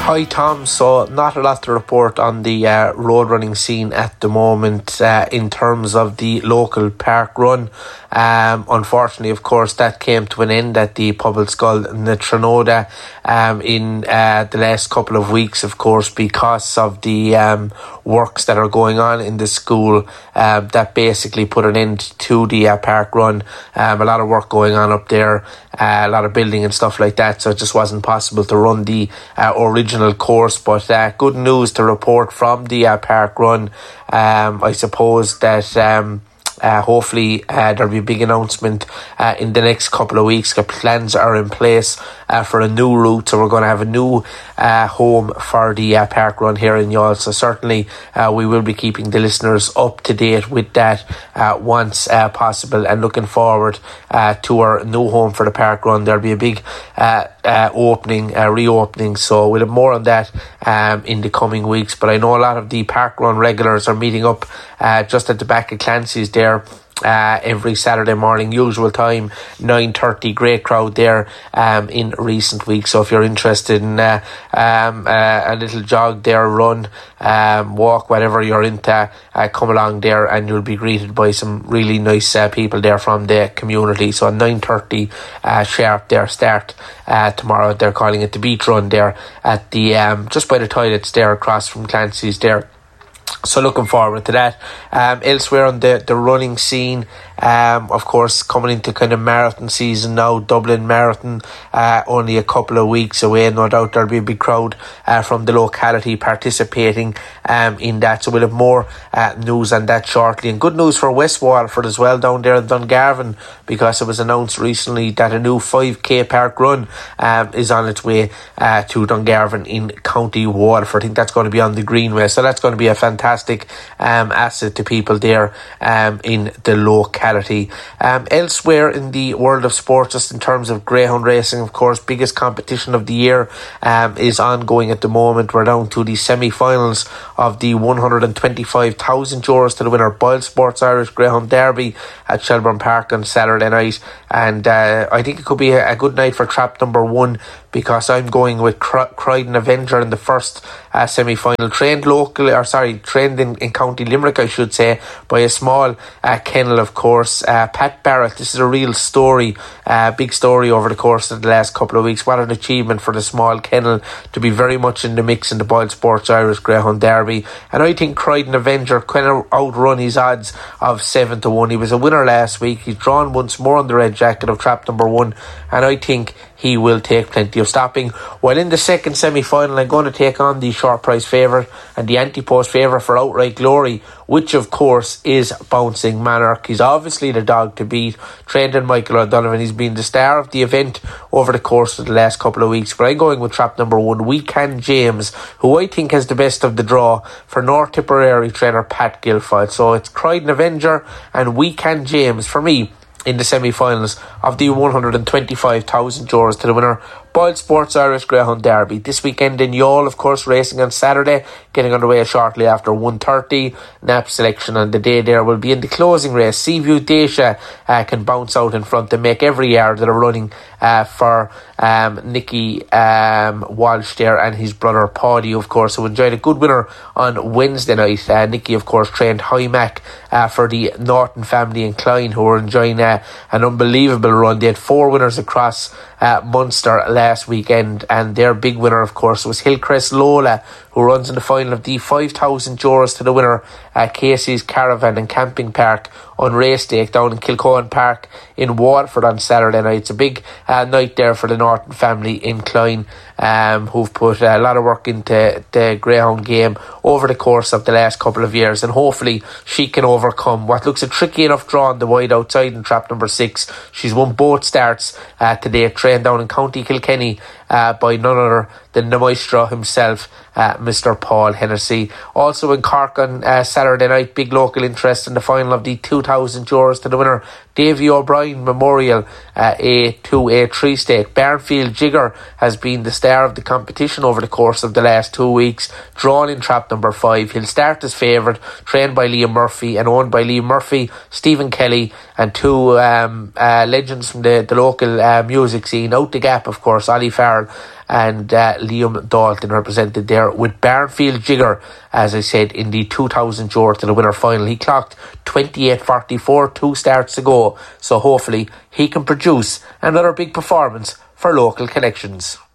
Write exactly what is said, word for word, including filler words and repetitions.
Hi Tom, so not a lot to report on the uh, road running scene at the moment uh, in terms of the local park run. Um, unfortunately, of course, that came to an end at the Pobbleskull na Trinota um, in uh, the last couple of weeks, of course, because of the um, works that are going on in the school uh, that basically put an end to the uh, park run. Um, a lot of work going on up there, uh, a lot of building and stuff like that, so it just wasn't possible to run the uh, original course. But uh, good news to report from the uh, park run. Um, I suppose that um, Uh, hopefully uh, there'll be a big announcement uh, in the next couple of weeks. The plans are in place uh, for a new route, so we're going to have a new uh, home for the uh, park run here in Youghal. So certainly uh, we will be keeping the listeners up to date with that uh, once uh, possible, and looking forward uh, to our new home for the park run. There'll be a big uh, uh, opening, uh, reopening, so we'll have more on that um, in the coming weeks. But I know a lot of the park run regulars are meeting up uh, just at the back of Clancy's there Uh, every Saturday morning, usual time, nine thirty. Great crowd there um, in recent weeks. So if you're interested in uh, um, uh, a little jog there, run, um, walk, whatever you're into, uh, come along there and you'll be greeted by some really nice uh, people there from the community. So nine thirty uh, sharp there, start uh, tomorrow. They're calling it the beach run there at the um, just by the toilets there across from Clancy's there. So looking forward to that. Um, elsewhere on the, the running scene, um, of course, coming into kind of marathon season now, Dublin Marathon, uh, only a couple of weeks away. No doubt there'll be a big crowd uh, from the locality participating um, in that. So we'll have more uh, news on that shortly. And good news for West Waterford as well down there in Dungarvan, because it was announced recently that a new five k park run um, is on its way uh, to Dungarvan in County Waterford. I think that's going to be on the Greenway. So that's going to be a fantastic um, asset to people there um, in the locality. Um, elsewhere in the world of sport, just in terms of greyhound racing, of course, biggest competition of the year um, is ongoing at the moment. We're down to the semi-finals of the one hundred twenty-five thousand euros to the winner Boyle Sports Irish Greyhound Derby at Shelbourne Park on Saturday night. And uh, I think it could be a, a good night for trap number one, because I'm going with Cr- Croydon Avenger in the first uh, semi-final, trained locally, or sorry, trained in, in County Limerick, I should say, by a small uh, kennel, of course. Uh, Pat Barrett, this is a real story, uh, big story over the course of the last couple of weeks. What an achievement for the small kennel to be very much in the mix in the Boyle Sports Irish Greyhound Derby. And I think Croydon Avenger can outrun his odds of seven to one. He was a winner last week. He's drawn once more on the red jacket of trap number one, and I think he will take plenty of stopping. While in the second semi-final, I'm going to take on the short price favourite and the anti-post favourite for Outright Glory, which of course is Bouncing Monarch. He's obviously the dog to beat, trained in Michael O'Donovan. He's been the star of the event over the course of the last couple of weeks. But I'm going with trap number one, We Can James, who I think has the best of the draw for North Tipperary trainer Pat Gilfoyle. So it's Croydon Avenger and We Can James for me in the semi-finals of the one hundred twenty-five thousand euros to the winner Boyle Sports Irish Greyhound Derby. This weekend in Youghal, of course, racing on Saturday, getting underway shortly after one thirty. N A P selection on the day there will be in the closing race. Seaview Dacia uh, can bounce out in front and make every yard that are running uh, for um, Nicky um, Walsh there and his brother Paddy, of course, who enjoyed a good winner on Wednesday night. Uh, Nicky, of course, trained High Mac uh, for the Norton family in Clyne, who were enjoying uh, an unbelievable run. They had four winners across uh, Munster last weekend, and their big winner, of course, was Hillcrest Lola, who runs in the final of the five thousand euros to the winner at Casey's Caravan and Camping Park on race day down in Kilcohen Park in Waterford on Saturday night. It's a big uh, night there for the Norton family in Clyne, um, who've put a lot of work into the greyhound game over the course of the last couple of years, and hopefully she can overcome what looks a tricky enough draw on the wide outside in trap number six. She's won both starts uh, today, trained down in County Kilkenny uh, by none other than the maestro himself, uh, Mister Paul Hennessy. Also in Cork on uh, Saturday night, big local interest in the final of the two thousand euros to the winner Davy O'Brien Memorial uh, A two A three stake. Barnfield Jigger has been the star of the competition over the course of the last two weeks, drawn in trap number five. He'll start as favourite, trained by Liam Murphy and owned by Liam Murphy, Stephen Kelly, and two um, uh, legends from the, the local uh, music scene. Out the gap, of course, Ollie Farrell Carl, and uh, Liam Dalton represented there with Barnfield Jigger, as I said, in the two thousand Jor to the winner final. He clocked twenty-eight forty-four, two starts to go, so hopefully he can produce another big performance for local connections.